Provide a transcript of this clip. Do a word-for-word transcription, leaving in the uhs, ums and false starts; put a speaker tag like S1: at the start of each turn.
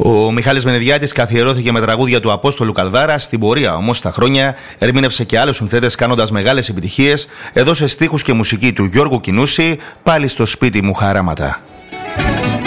S1: Ο Μιχάλης Μενεδιάτης καθιερώθηκε με τραγούδια του Απόστολου Καλδάρα. Στην πορεία όμως τα χρόνια ερμήνευσε και άλλους συνθέτες κάνοντας μεγάλες επιτυχίες. Έδωσε στίχους και μουσική του Γιώργου Κινούση, πάλι στο σπίτι μου χαράματα.